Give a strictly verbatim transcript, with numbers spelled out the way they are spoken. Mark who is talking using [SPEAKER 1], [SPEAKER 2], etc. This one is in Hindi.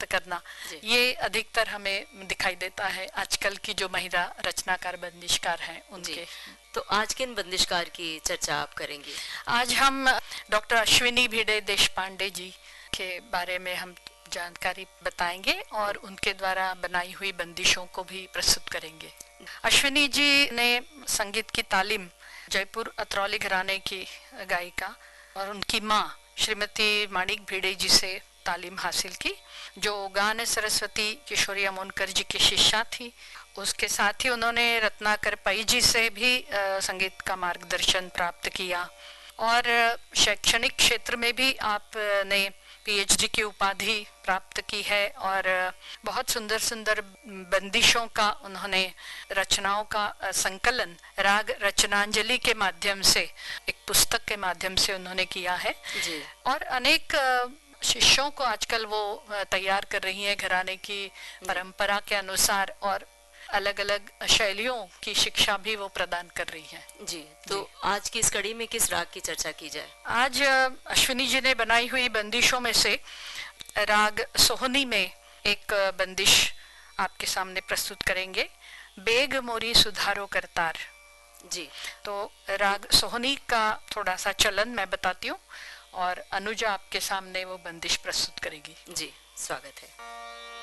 [SPEAKER 1] करना, ये अधिकतर हमें दिखाई देता है आजकल की जो महिला रचनाकार बंदिशकार हैं उनके।
[SPEAKER 2] तो आज किन बंदिशकार की चर्चा आप करेंगे?
[SPEAKER 1] आज हम डॉक्टर अश्विनी भिडे देशपांडे जी के बारे में हम जानकारी बताएंगे और उनके द्वारा बनाई हुई बंदिशों को भी प्रस्तुत करेंगे। अश्विनी जी ने संगीत की तालीम जयपुर अतरौली घराने की गायिका और उनकी माँ श्रीमती माणिक भिडे जी से तालीम हासिल की, जो गान सरस्वती किशोरी अमोनकर जी की शिष्या थी। उसके साथ ही उन्होंने रत्नाकर पई जी से भी संगीत का मार्गदर्शन प्राप्त किया और शैक्षणिक क्षेत्र में भी आपने पीएचडी की उपाधि प्राप्त की है और बहुत सुंदर सुंदर बंदिशों का उन्होंने रचनाओं का संकलन राग रचनांजलि के माध्यम से, एक पुस्तक के माध्यम से उन्होंने किया है
[SPEAKER 2] जी।
[SPEAKER 1] और अनेक शिष्यों को आजकल वो तैयार कर रही हैं घराने की परंपरा के अनुसार और अलग अलग शैलियों की शिक्षा भी वो प्रदान कर रही हैं।
[SPEAKER 2] जी, तो जी। आज की इस कड़ी में किस राग की चर्चा की जाए?
[SPEAKER 1] आज अश्विनी जी ने बनाई हुई बंदिशों में से राग सोहनी में एक बंदिश आपके सामने प्रस्तुत करेंगे, बेग मोरी सुधारो करतार।
[SPEAKER 2] जी,
[SPEAKER 1] तो राग सोहनी का थोड़ा सा चलन मैं बताती हूँ और अनुजा आपके सामने वो बंदिश प्रस्तुत करेगी।
[SPEAKER 2] जी, स्वागत है।